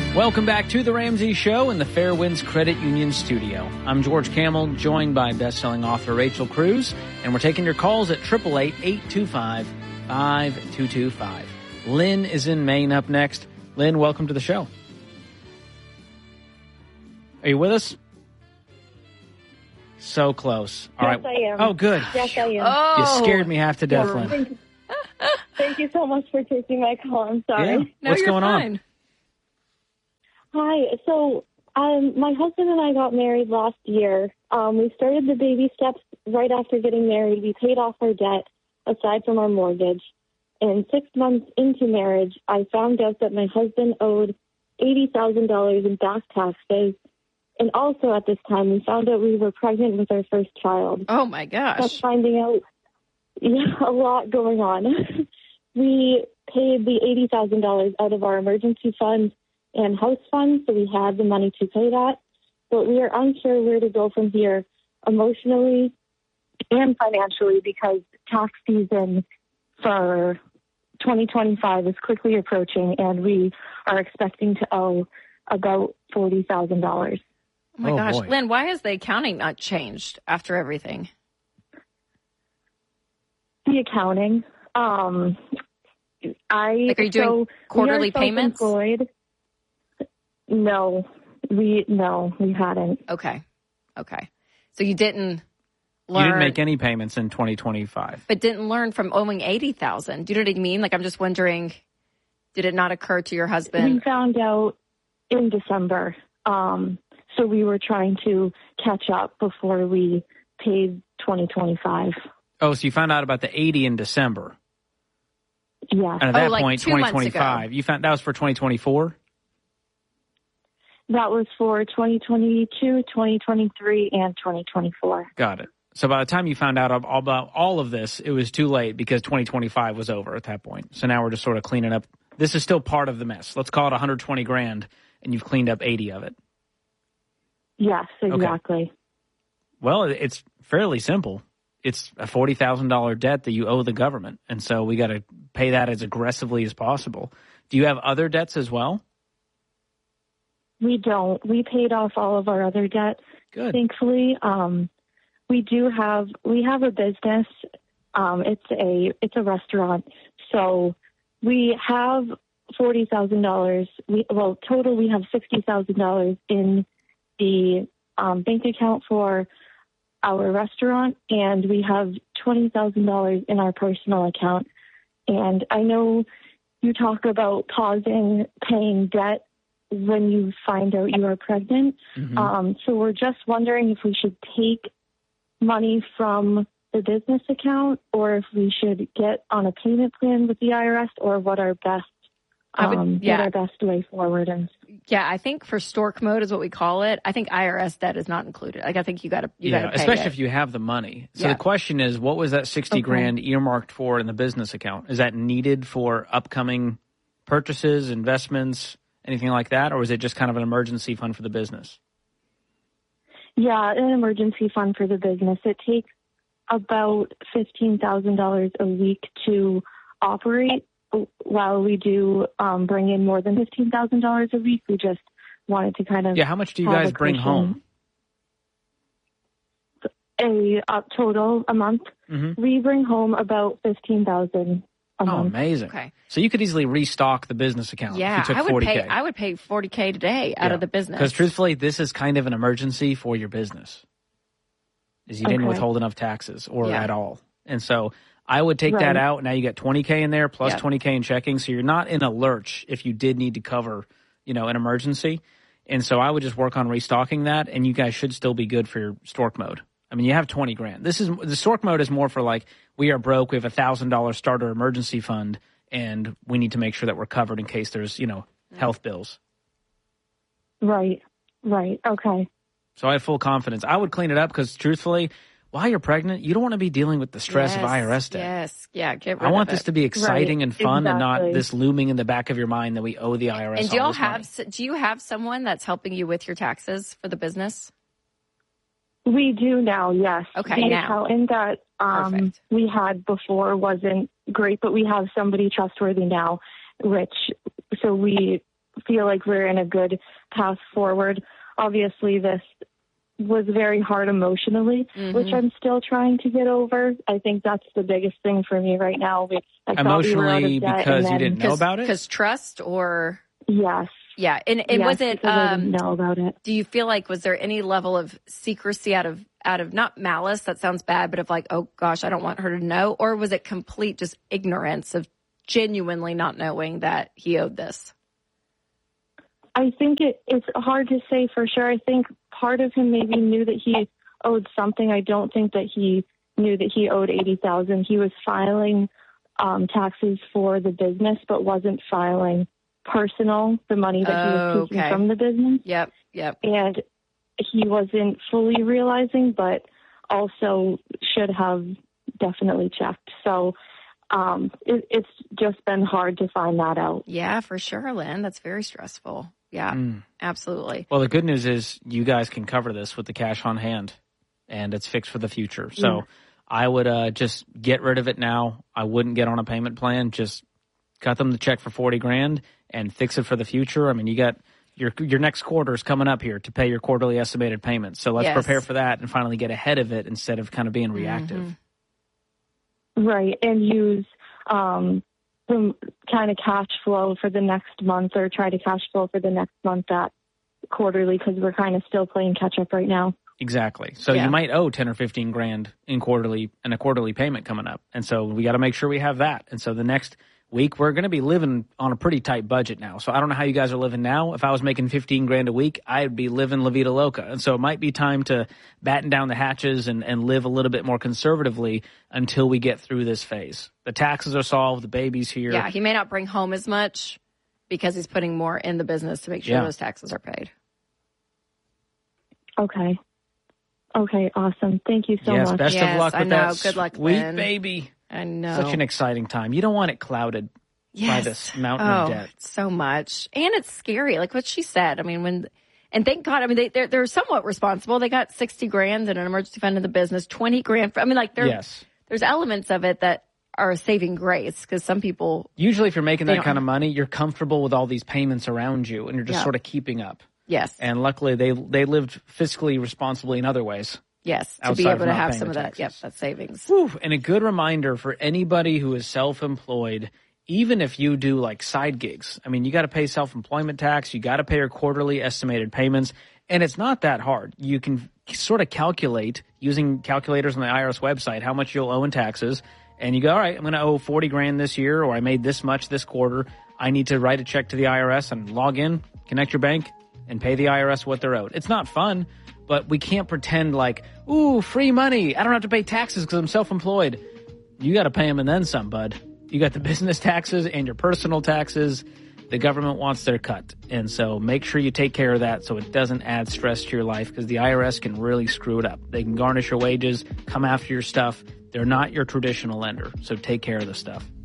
Welcome back to The Ramsey Show in the Fairwinds Credit Union studio. I'm George Camel, joined by best-selling author Rachel Cruz, and we're taking your calls at 888-825-5225. Lynn is in Maine up next. Lynn, welcome to the show. Are you with us? So close. All right. Yes, I am. Oh, good. Yes, I am. Oh. You scared me half to death, Lynn. Thank you so much for taking my call. I'm sorry. Yeah. No, What's you're going fine. on? Hi. So, my husband and I got married last year. We started the baby steps right after getting married. We paid off our debt aside from our mortgage. And 6 months into marriage, I found out that my husband owed $80,000 in back taxes. And also at this time, we found out we were pregnant with our first child. Oh, my gosh. That's finding out a lot going on. We paid the $80,000 out of our emergency fund and house fund, so we had the money to pay that. But we are unsure where to go from here emotionally and financially because tax season for 2025 is quickly approaching, and we are expecting to owe about $40,000. Oh, my gosh. Boy. Lynn, why has the accounting not changed after everything? The accounting. Are you doing quarterly payments? Self-employed. No, we hadn't. Okay. So you didn't learn. You didn't make any payments in 2025. But didn't learn from owing $80,000. Do you know what I mean? Like, I'm just wondering, did it not occur to your We husband? found out in December. So we were trying to catch up before we paid 2025. Oh, so you found out about the 80 in December. Yeah. And at that like point, 2 months 2025, ago. you found that was for 2024? That was for 2022, 2023, and 2024. Got it. So by the time you found out about all of this, it was too late because 2025 was over at that point. So now we're just sort of cleaning up. This is still part of the mess. Let's call it 120 grand, and you've cleaned up 80 of it. Yes, exactly. Okay. Well, it's fairly simple. It's a $40,000 debt that you owe the government, and so we got to pay that as aggressively as possible. Do you have other debts as well? We don't. We paid off all of our other debt, Good. thankfully. We have a business. It's a restaurant. So we have $40,000. Total we have $60,000 in the bank account for our restaurant, and we have $20,000 in our personal account. And I know you talk about pausing paying debt when you find out you are pregnant. Mm-hmm. So we're just wondering if we should take money from the business account or if we should get on a payment plan with the IRS, or what our best what our best way forward is. Yeah, I think for stork mode is what we call it. I think IRS debt is not included. Like, I think you got to pay especially it. if you have the money. So Yeah. the question is, what was that 60 grand earmarked for in the business account? Is that needed for upcoming purchases, investments, anything like that, or is it just kind of an emergency fund for the business? Yeah, an emergency fund for the business. It takes about $15,000 a week to operate. While we do bring in more than $15,000 a week, we just wanted to kind of how much do you guys bring home? A total a month. Mm-hmm. We bring home about $15,000 a month. Amazing. Okay. So you could easily restock the business account Yeah, if you took I would $40K. I would pay $40K today out of the business. Because truthfully, this is kind of an emergency for your business. Is you didn't withhold enough taxes or at all. And so I would take that out. Now you got $20K in there plus $20K in checking. So you're not in a lurch if you did need to cover, an emergency. And so I would just work on restocking that, and you guys should still be good for your stork mode. I mean, you have 20 grand. The stork mode is more for like, we are broke. We have $1,000 starter emergency fund, and we need to make sure that we're covered in case there's, health bills. Right. Okay. So I have full confidence. I would clean it up because truthfully, while you're pregnant, you don't want to be dealing with the stress of IRS debt. Yes. Yeah. Get rid of it. I want this to be exciting and fun and not Exactly. this looming in the back of your mind that we owe the IRS. And all this money. do you have someone that's helping you with your taxes for the business? We do now, yes. Okay, the now. accountant that Perfect. we had before wasn't great, but we have somebody trustworthy now, so we feel like we're in a good path forward. Obviously, this was very hard emotionally, which I'm still trying to get over. I think that's the biggest thing for me right now. Emotionally, because you didn't know about it? Because trust or? Yes. Yeah. And yes, was it, I didn't know about it. Do you feel like, was there any level of secrecy out of not malice, that sounds bad, but of like, oh gosh, I don't want her to know? Or was it complete just ignorance of genuinely not knowing that he owed this? I think it's hard to say for sure. I think part of him maybe knew that he owed something. I don't think that he knew that he owed $80,000. He was filing taxes for the business, but wasn't filing personal, the money that he was taking from the business. Yep. And he wasn't fully realizing, but also should have definitely checked. So it's just been hard to find that out. Yeah, for sure, Lynn. That's very stressful. Yeah, absolutely. Well, the good news is you guys can cover this with the cash on hand, and it's fixed for the future. So I would just get rid of it now. I wouldn't get on a payment plan. Just cut them the check for $40,000 and fix it for the future. I mean, you got your next quarter is coming up here to pay your quarterly estimated payments. So let's prepare for that and finally get ahead of it instead of kind of being reactive. Right, and use some kind of cash flow for the next month, or try to cash flow for the next month that quarterly, because we're kind of still playing catch up right now. Exactly. So you might owe 10 or 15 grand in a quarterly payment coming up. And so we got to make sure we have that. And so the next week, we're going to be living on a pretty tight budget now. So I don't know how you guys are living now. If I was making 15 grand a week, I'd be living La Vida Loca. And so it might be time to batten down the hatches and live a little bit more conservatively until we get through this phase. The taxes are solved. The baby's here. Yeah, he may not bring home as much because he's putting more in the business to make sure those taxes are paid. Okay, awesome. Thank you so much. Best of luck with that. Good luck, sweet Lynn. baby. I know. Such an exciting time. You don't want it clouded by this mountain of debt. So much. And it's scary. Like what she said. I mean, and thank God, I mean, they're somewhat responsible. They got 60 grand in an emergency fund in the business, 20 grand. I mean, like there's elements of it that are a saving grace, because some people. Usually if you're making that kind of money, you're comfortable with all these payments around you and you're just sort of keeping up. Yes. And luckily they lived fiscally responsibly in other ways. Yes, to be able to have some of that, that savings. Whew, and a good reminder for anybody who is self-employed, even if you do like side gigs. I mean, you got to pay self-employment tax. You got to pay your quarterly estimated payments. And it's not that hard. You can sort of calculate using calculators on the IRS website how much you'll owe in taxes. And you go, all right, I'm going to owe 40 grand this year, or I made this much this quarter. I need to write a check to the IRS and log in, connect your bank, and pay the IRS what they're owed. It's not fun. But we can't pretend like, ooh, free money. I don't have to pay taxes because I'm self-employed. You got to pay them and then some, bud. You got the business taxes and your personal taxes. The government wants their cut. And so make sure you take care of that so it doesn't add stress to your life, because the IRS can really screw it up. They can garnish your wages, come after your stuff. They're not your traditional lender. So take care of the stuff.